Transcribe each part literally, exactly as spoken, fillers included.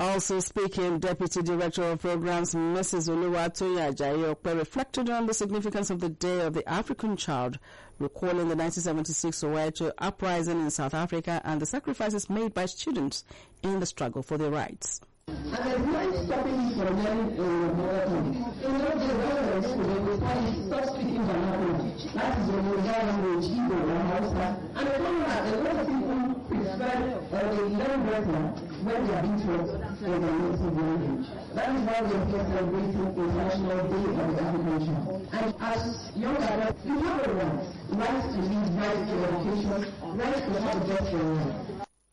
Also speaking, Deputy Director of Programs Missus Oluwatoyin Ajayi reflected on the significance of the Day of the African Child, recalling the nineteen seventy-six Soweto uprising in South Africa and the sacrifices made by students in the struggle for their rights. And there's no stopping you from learning in your mother tongue. In those days, when you were in school, they would tell you stop speaking vernacular. That is your Yoruba language, Igbo or Hausa. And the problem is that a lot of people prefer or they learn better when they are being taught in their native language. That is why we are here celebrating International Day of the African Child. And as young adults, you have a right, right to live, right to education, right to have a job for your life.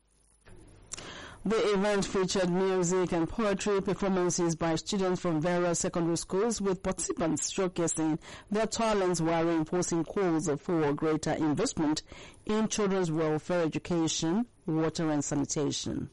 The event featured music and poetry performances by students from various secondary schools, with participants showcasing their talents while reinforcing calls for greater investment in children's welfare, education, water and sanitation.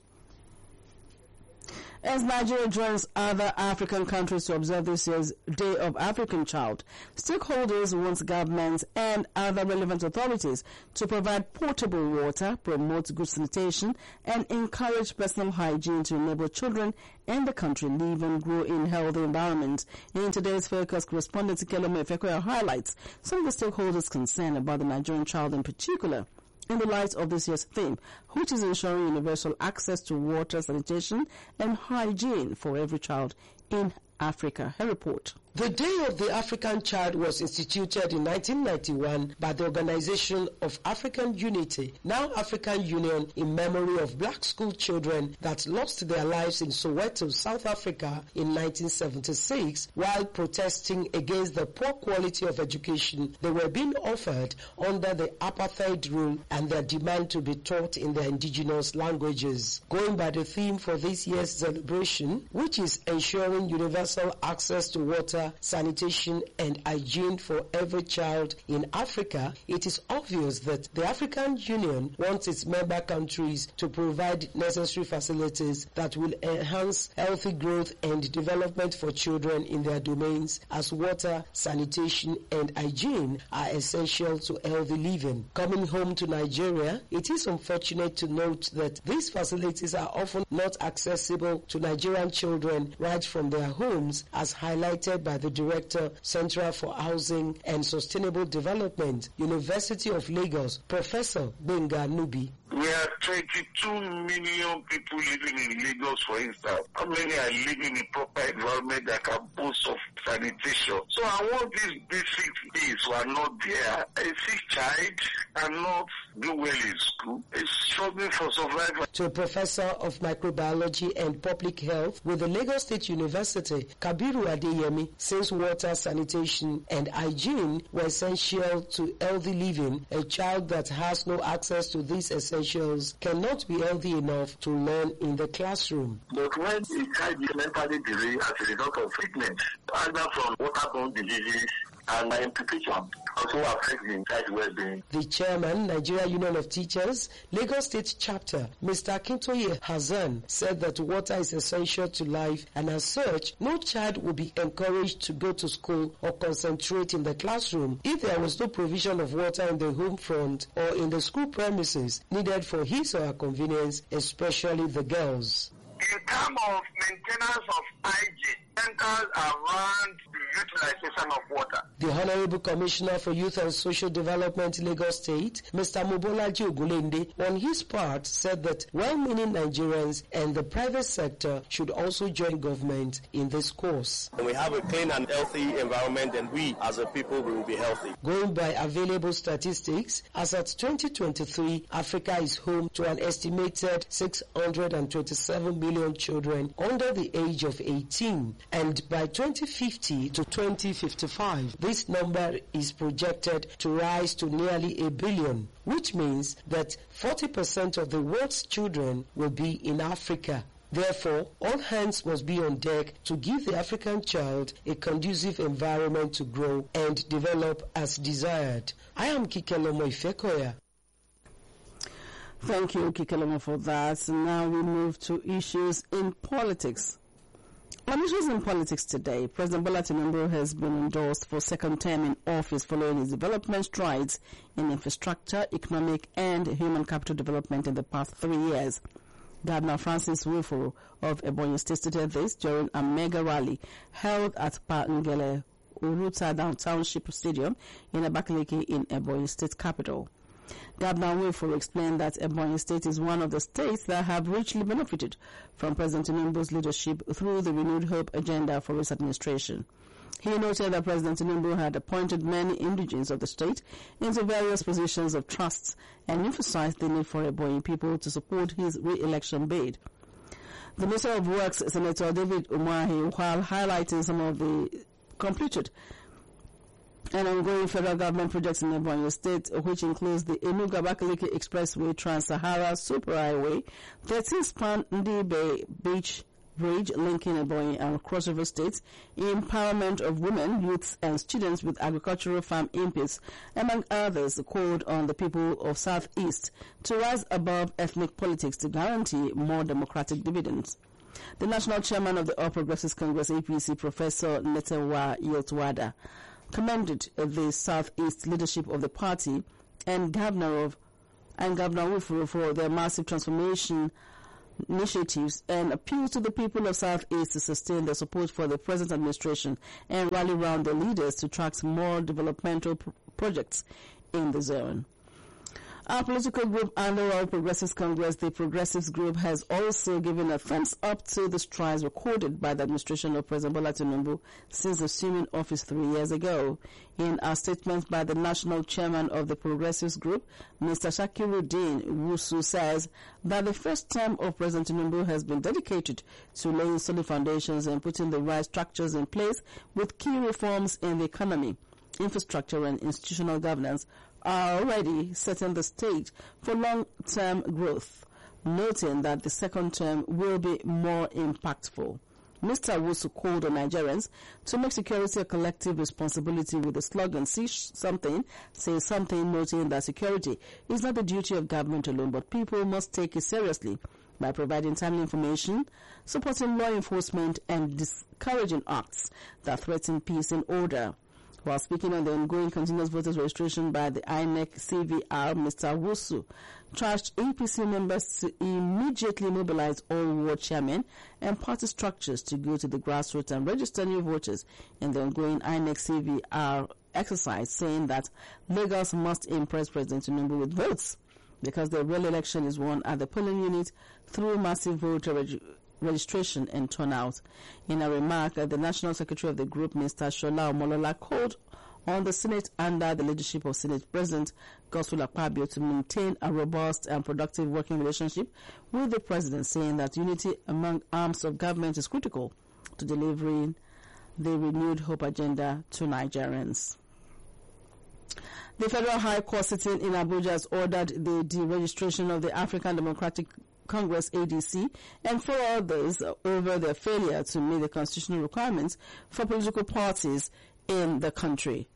As Nigeria joins other African countries to observe this year's Day of African Child, stakeholders want governments and other relevant authorities to provide potable water, promote good sanitation, and encourage personal hygiene to enable children in the country live and grow in healthy environments. In today's focus, correspondent Kelome Fekoya highlights some of the stakeholders concerned about the Nigerian child in particular, in the light of this year's theme, which is ensuring universal access to water, sanitation, and hygiene for every child in Africa. Her report. The Day of the African Child was instituted in nineteen ninety-one by the Organization of African Unity, now African Union, in memory of black school children that lost their lives in Soweto, South Africa in nineteen seventy-six while protesting against the poor quality of education they were being offered under the apartheid rule and their demand to be taught in their indigenous languages. Going by the theme for this year's celebration, which is ensuring universal access to water, sanitation and hygiene for every child in Africa, it is obvious that the African Union wants its member countries to provide necessary facilities that will enhance healthy growth and development for children in their domains, as water, sanitation and hygiene are essential to healthy living. Coming home to Nigeria, it is unfortunate to note that these facilities are often not accessible to Nigerian children right from their homes, as highlighted by the Director, Central for Housing and Sustainable Development, University of Lagos, Professor Benga Nubi. We are twenty-two million people living in Lagos, for instance. How many are living in proper environment that can boast of sanitation? So I want these basic things who are not there. A sick child cannot do well in school. It's struggling for survival. To a professor of microbiology and public health with the Lagos State University, Kabiru Adeyemi, since water, sanitation and hygiene were essential to healthy living, a child that has no access to these essentials cannot be healthy enough to learn in the classroom. But when a child is mentally deranged as a result of sickness, either from waterborne diseases and my implication also affects the child's well-being. The chairman, Nigeria Union of Teachers, Lagos State Chapter, Mister Akintoye Hassan, said that water is essential to life, and as such, no child will be encouraged to go to school or concentrate in the classroom if there was no provision of water in the home front or in the school premises needed for his or her convenience, especially the girls. In terms of maintenance of hygiene, centers around the utilization of water. The Honorable Commissioner for Youth and Social Development, Lagos State, Mister Mobolaji Ogulende, on his part said that well-meaning Nigerians and the private sector should also join government in this course. When we have a clean and healthy environment, then we as a people will be healthy. Going by available statistics, as at twenty twenty-three, Africa is home to an estimated six hundred twenty-seven million children under the age of eighteen, and by twenty fifty to twenty fifty-five, this number is projected to rise to nearly a billion, which means that forty percent of the world's children will be in Africa. Therefore, all hands must be on deck to give the African child a conducive environment to grow and develop as desired. I am Kikelomo Ifekoya. Thank you, Kikelomo, for that. Now we move to issues in politics. On issues in politics today, President Bola Tinubu has been endorsed for second term in office following his development strides in infrastructure, economic and human capital development in the past three years. Governor Francis Nwifuru of Ebonyi State stated this during a mega rally held at Pangele Uruta Township Stadium in Abakaliki in Ebonyi State capital. Governor Nwifuru explained that Ebonyi State is one of the states that have richly benefited from President Tinubu's leadership through the Renewed Hope agenda for his administration. He noted that President Tinubu had appointed many indigenes of the state into various positions of trust and emphasized the need for Ebonyi people to support his re-election bid. The Minister of Works, Senator David Umahi, while highlighting some of the completed and ongoing federal government projects in Ebonyi State, which includes the Enugu-Abakaliki Expressway, Trans-Sahara Superhighway, thirteen-span Ndibe Beach Bridge linking Ebonyi and Cross River States, empowerment of women, youths, and students with agricultural farm inputs, among others, called on the people of Southeast to rise above ethnic politics to guarantee more democratic dividends. The national chairman of the All Progressives Congress, A P C, Professor Netewa Yotwada, commended the Southeast leadership of the party and Governor of and Governor Nwifuru for their massive transformation initiatives and appeals to the people of Southeast to sustain their support for the present administration and rally around their leaders to track more developmental pr- projects in the zone. Our political group under All Progressives Congress, the Progressives Group, has also given a thumbs up to the strides recorded by the administration of President Bola Tinubu since assuming office three years ago. In a statement by the national chairman of the Progressives Group, Mister Shakiruddin Wusu says that the first term of President Tinubu has been dedicated to laying solid foundations and putting the right structures in place with key reforms in the economy, infrastructure, and institutional governance are already setting the stage for long-term growth, noting that the second term will be more impactful. Mister Wusu called on Nigerians to make security a collective responsibility with the slogan, "See something, say something," noting that security is not the duty of government alone, but people must take it seriously by providing timely information, supporting law enforcement, and discouraging acts that threaten peace and order. While speaking on the ongoing continuous voters registration by the I N E C C V R, Mister Wusu charged A P C members to immediately mobilize all ward chairmen and party structures to go to the grassroots and register new voters in the ongoing I N E C C V R exercise, saying that Lagos must impress President Tinubu with votes because the real election is won at the polling unit through massive voter registration. registration and turnout. In a remark, the National Secretary of the group, Mister Shola Omolola, called on the Senate under the leadership of Senate President Godswill Akpabio to maintain a robust and productive working relationship with the President, saying that unity among arms of government is critical to delivering the Renewed Hope agenda to Nigerians. The Federal High Court sitting in Abuja has ordered the deregistration of the African Democratic Congress A D C and four others over their failure to meet the constitutional requirements for political parties in the country.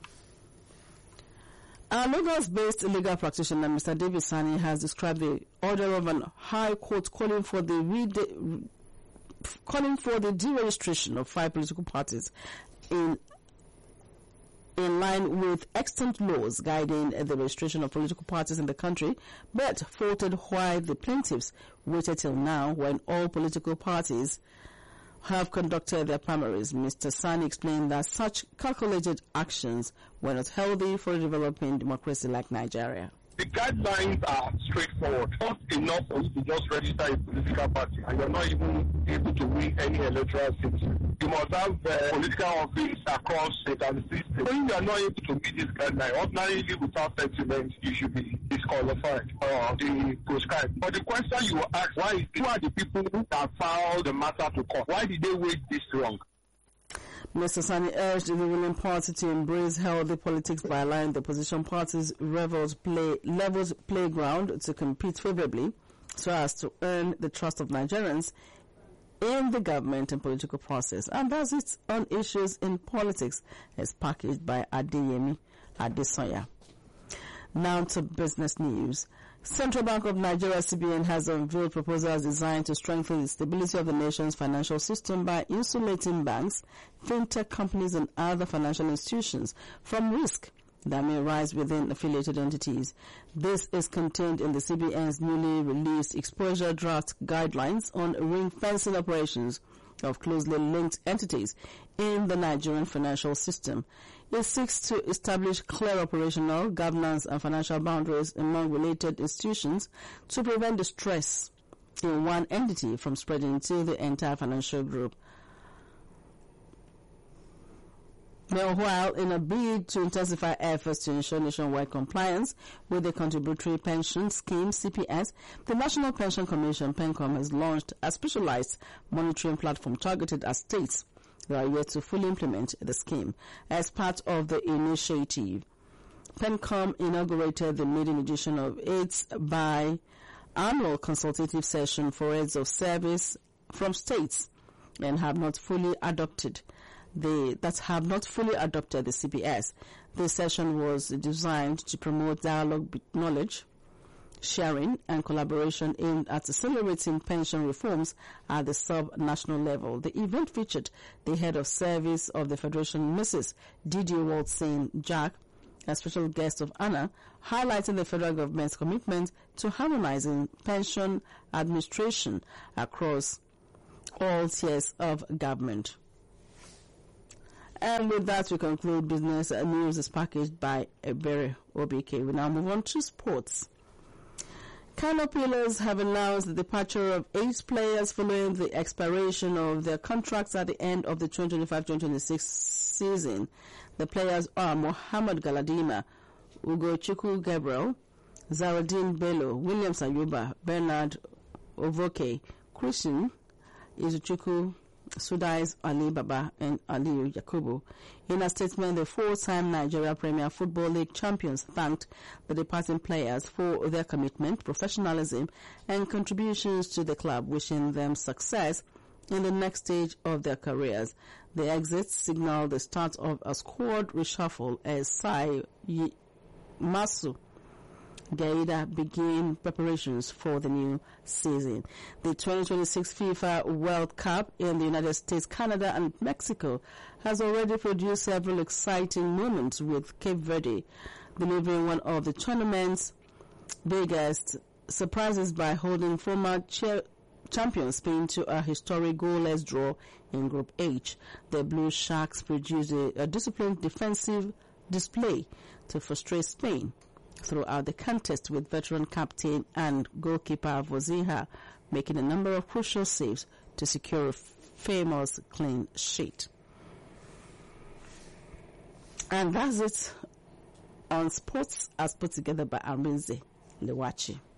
Our Lagos-based legal practitioner, Mister David Sani, has described the order of an high court calling for the re- calling for the deregistration of five political parties in in line with extant laws guiding the registration of political parties in the country, but faulted why the plaintiffs waited till now when all political parties have conducted their primaries. Mister Sani explained that such calculated actions were not healthy for a developing democracy like Nigeria. The guidelines are straightforward. Not enough for you to just register a political party and you're not even able to win any electoral seats. You must have uh, political office across state and system. When you are not able to meet this guideline, ordinarily without sentiment, you should be disqualified or the proscribed. But the question you will ask, why is who are the people that filed the matter to court? Why did they wait this long? Mister Sani urged the ruling party to embrace healthy politics by allowing the opposition parties levels play levels playground to compete favorably so as to earn the trust of Nigerians in the government and political process. And that's it on issues in politics, as packaged by Adeyemi Adesoya. Now to business news. Central Bank of Nigeria, C B N, has unveiled proposals designed to strengthen the stability of the nation's financial system by insulating banks, fintech companies, and other financial institutions from risk that may arise within affiliated entities. This is contained in the C B N's newly released exposure draft guidelines on ring-fencing operations of closely linked entities in the Nigerian financial system. It seeks to establish clear operational, governance and financial boundaries among related institutions to prevent the stress in one entity from spreading to the entire financial group. Meanwhile, in a bid to intensify efforts to ensure nationwide compliance with the Contributory Pension Scheme C P S, the National Pension Commission PENCOM has launched a specialized monitoring platform targeted at states that are yet to fully implement the scheme. As part of the initiative, PENCOM inaugurated the maiden edition of its bi-annual consultative session for heads of service from states and have not fully adopted the that have not fully adopted the C P S. This session was designed to promote dialogue, knowledge sharing and collaboration aimed at accelerating pension reforms at the sub-national level. The event featured the head of service of the Federation, Missus Didier Waltzin Jack, a special guest of honor, highlighting the federal government's commitment to harmonizing pension administration across all tiers of government. And with that, we conclude business news is packaged by Ebere O B K. We now move on to sports. Kano Pillars have announced the departure of eight players following the expiration of their contracts at the end of the twenty twenty-five twenty twenty-six season. The players are Mohammed Galadima, Ugochukwu Gabriel, Zaradin Bello, William Sayuba, Bernard Ovoke, Christian Izuchukwu, Sudais Ali Baba and Aliyu Yakubu. In a statement, the four-time Nigeria Premier Football League champions thanked the departing players for their commitment, professionalism, and contributions to the club, wishing them success in the next stage of their careers. The exits signal the start of a squad reshuffle as Sai Masu Gaida begin preparations for the new season. The twenty twenty-six FIFA World Cup in the United States, Canada, and Mexico has already produced several exciting moments, with Cape Verde delivering one of the tournament's biggest surprises by holding former chair champion Spain to a historic goalless draw in Group H. The Blue Sharks produced a, a disciplined defensive display to frustrate Spain throughout the contest, with veteran captain and goalkeeper Vozinha making a number of crucial saves to secure a famous clean sheet. And that's it on sports as put together by Arinze Lewachi.